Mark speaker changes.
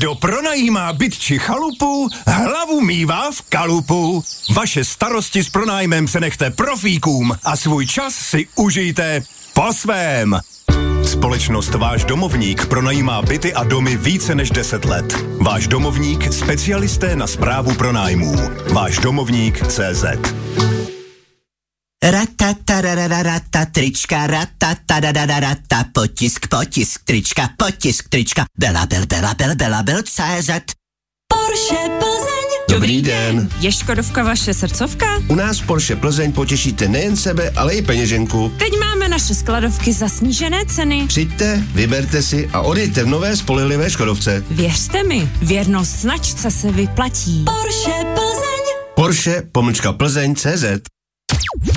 Speaker 1: Kdo pronajímá byt či chalupu, hlavu mívá v kalupu. Vaše starosti s pronájmem se nechte profíkům a svůj čas si užijte po svém. Společnost Váš domovník pronajímá byty a domy více než 10 let. Váš domovník, specialisté na správu pronájmů. Vášdomovník.cz.
Speaker 2: Ratatarararata, trička, ratatarararata, potisk, trička, belabel.cz.
Speaker 3: Porsche Plzeň.
Speaker 4: Dobrý den.
Speaker 3: Je Škodovka vaše srdcovka?
Speaker 4: U nás v Porsche Plzeň potěšíte nejen sebe, ale i peněženku.
Speaker 3: Teď máme naše skladovky za snížené ceny.
Speaker 4: Přijďte, vyberte si a odjeďte v nové spolehlivé Škodovce.
Speaker 3: Věřte mi, věrnost značce se vyplatí. Porsche Plzeň.
Speaker 4: Porsche-Plzeň.cz